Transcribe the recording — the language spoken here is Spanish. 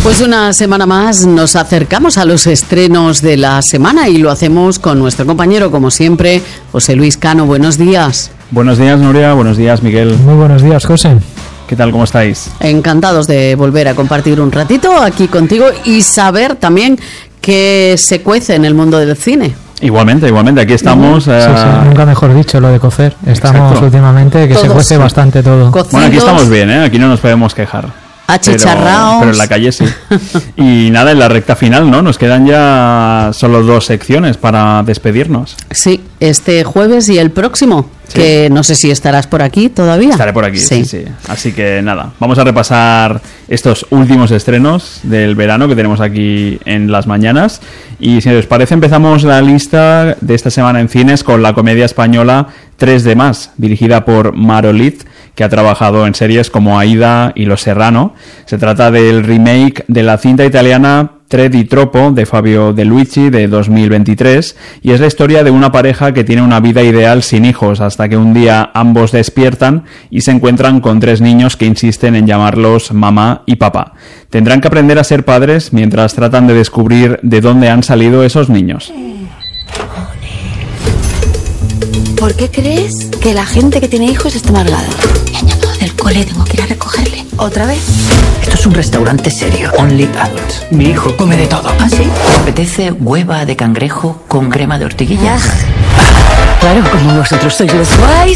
Pues una semana más nos acercamos a los estrenos de la semana y lo hacemos con nuestro compañero, como siempre, José Luis Cano. Buenos días. Buenos días, Nuria. Buenos días, Miguel. Muy buenos días, José. ¿Qué tal? ¿Cómo estáis? Encantados de volver a compartir un ratito aquí contigo y saber también qué se cuece en el mundo del cine. Igualmente, aquí estamos. Sí, nunca mejor dicho lo de cocer. Estamos Exacto. Últimamente que todos se cuece bastante todo. Cocidos, bueno, aquí estamos bien, ¿eh? Aquí no nos podemos quejar. Achicharraos. Pero en la calle sí. Y nada, en la recta final, ¿no? Nos quedan ya solo 2 secciones para despedirnos. Sí, este jueves y el próximo, sí. Que no sé si estarás por aquí todavía. Estaré por aquí, sí. Así que nada, vamos a repasar estos últimos estrenos del verano que tenemos aquí en las mañanas. Y si os parece, empezamos la lista de esta semana en cines con la comedia española 3 de más, dirigida por Marolith, que ha trabajado en series como Aida y Los Serrano. Se trata del remake de la cinta italiana Tre di Troppo de Fabio De Luigi de 2023 y es la historia de una pareja que tiene una vida ideal sin hijos hasta que un día ambos despiertan y se encuentran con 3 niños que insisten en llamarlos mamá y papá. Tendrán que aprender a ser padres mientras tratan de descubrir de dónde han salido esos niños. ¿Por qué crees que la gente que tiene hijos está amargada? Me han llamado del cole, tengo que ir a recogerle. ¿Otra vez? Esto es un restaurante serio, only adults. Mi hijo come de todo. ¿Ah, sí? ¿Te apetece hueva de cangrejo con crema de ortiguilla? Claro, como vosotros sois los guays.